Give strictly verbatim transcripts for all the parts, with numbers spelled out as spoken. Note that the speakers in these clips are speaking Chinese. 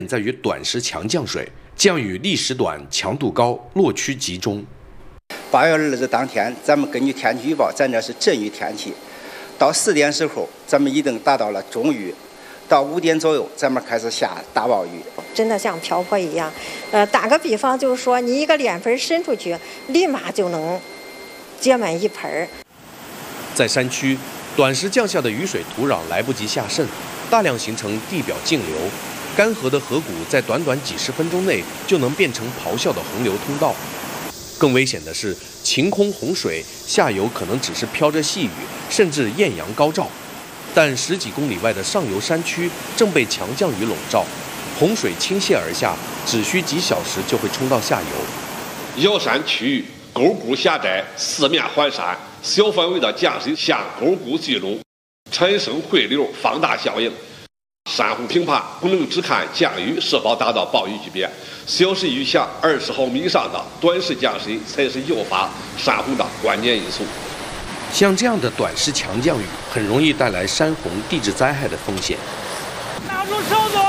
在于短时强降水，降雨历时短、强度高、落区集中。 八月二日当天，咱们根据天气预报，咱这是阵雨天气。到四点时候，咱们已经达到了中雨。到五点左右，咱们开始下大暴雨， 真的像瓢泼一样。呃，打个比方，就是说你一个脸盆伸出去，立马就能接满一盆。 在山区，短时降下的雨水土壤来不及下渗，大量形成地表径流，干涸的河谷在短短几十分钟内就能变成咆哮的洪流通道。更危险的是，晴空洪水，下游可能只是飘着细雨，甚至艳阳高照。但十几公里外的上游山区正被强降雨笼罩，洪水倾泻而下，只需几小时就会冲到下游。 瑶山区域沟谷狭窄，四面环山，小范围的降水向沟谷聚拢，产生汇流放大效应。山洪评判不能只看降雨是否达到暴雨级别，小时雨下二十毫米以上的短时降水才是诱发山洪的关键因素。 像这样的短时强降雨，很容易带来山洪、地质灾害的风险。 拿住手子！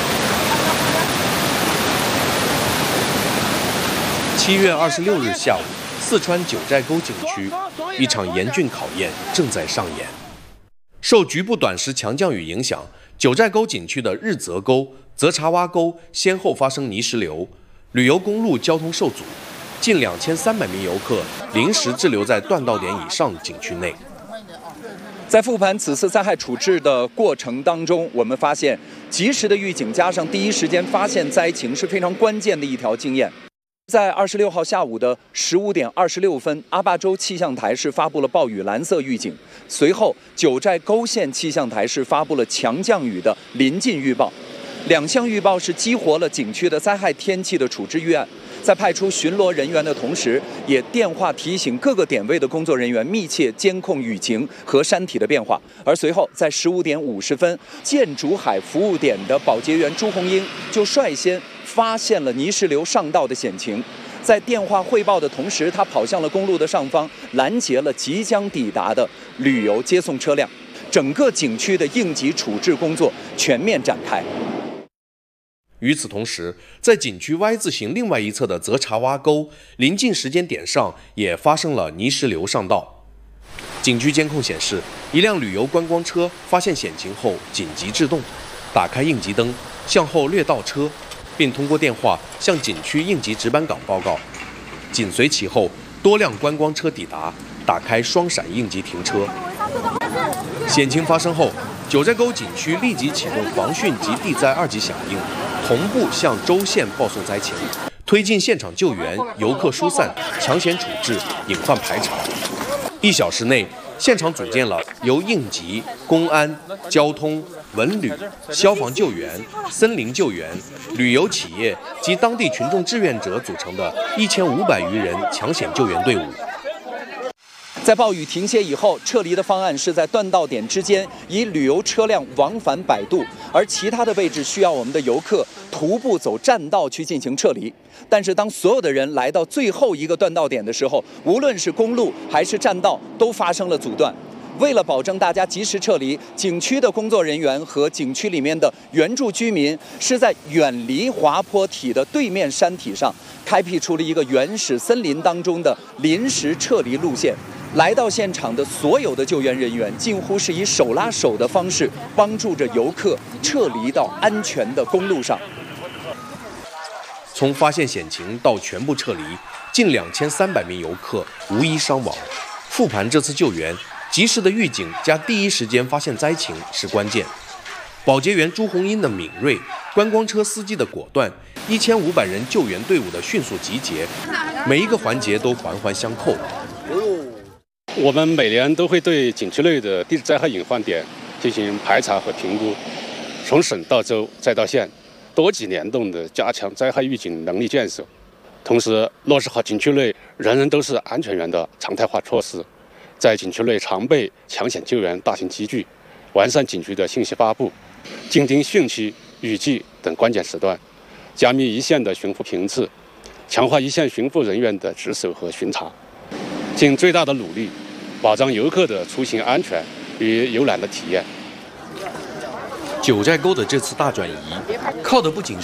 七月二十六日下午，四川九寨沟景区，一场严峻考验正在上演。受局部短时强降雨影响，九寨沟景区的日泽沟、泽茶洼沟先后发生泥石流，旅游公路交通受阻。近两千三百名游客临时滞留在断道点以上景区内。 在复盘此次灾害处置的过程当中，我们发现及时的预警加上第一时间发现灾情是非常关键的一条经验。在二十六号下午的十五点二十六分，阿坝州气象台是发布了暴雨蓝色预警，随后九寨沟县气象台是发布了强降雨的临近预报。两项预报是激活了景区的灾害天气的处置预案。在派出巡逻人员的同时，也电话提醒各个点位的工作人员密切监控雨情和山体的变化。而随后，在十五点五十分，建筑海服务点的保洁员朱红英就率先发现了泥石流上道的险情。在电话汇报的同时，他跑向了公路的上方，拦截了即将抵达的旅游接送车辆。整个景区的应急处置工作全面展开。 与此同时，在景区 Y 字形另外一侧的泽茶洼沟临近时间点上也发生了泥石流上道。景区监控显示，一辆旅游观光车发现险情后紧急制动，打开应急灯，向后掠倒车，并通过电话向景区应急值班岗报告。紧随其后，多辆观光车抵达，打开双闪应急停车。险情发生后，九寨沟景区立即启动防汛及地灾二级响应，同步向州县报送灾情，推进现场救援、游客疏散、抢险处置、隐患排查。一小时内，现场组建了由应急、公安、交通、文旅、消防救援、森林救援、旅游企业及当地群众志愿者组成的一千五百余人抢险救援队伍。 在暴雨停歇以后，撤离的方案是在断道点之间以旅游车辆往返摆渡，而其他的位置需要我们的游客徒步走栈道去进行撤离。但是当所有的人来到最后一个断道点的时候，无论是公路还是栈道都发生了阻断。为了保证大家及时撤离，景区的工作人员和景区里面的原住居民是在远离滑坡体的对面山体上开辟出了一个原始森林当中的临时撤离路线。来到现场的所有的救援人员近乎是以手拉手的方式帮助着游客撤离到安全的公路上。 从发现险情到全部撤离，近两千三百名游客无一伤亡。复盘这次救援，及时的预警加第一时间发现灾情是关键。保洁员朱红英的敏锐，观光车司机的果断，一千五百人救援队伍的迅速集结，每一个环节都环环相扣。 我们每年都会对景区内的地质灾害隐患点进行排查和评估，从省到州再到县，多级联动的加强灾害预警能力建设，同时落实好景区内人人都是安全员的常态化措施，在景区内常备抢险救援大型机具，完善景区的信息发布，紧盯汛期、雨季等关键时段，加密一线的巡抚频次，强化一线巡抚人员的值守和巡查，尽最大的努力保障游客的出行安全与游览的体验。 九寨沟的这次大转移，靠的不仅是